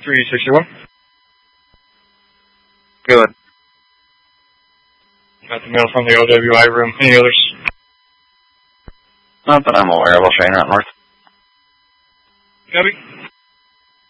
361. Good. Got the mail from the OWI room. Any others? Not that I'm aware of. I'll train right north. Copy.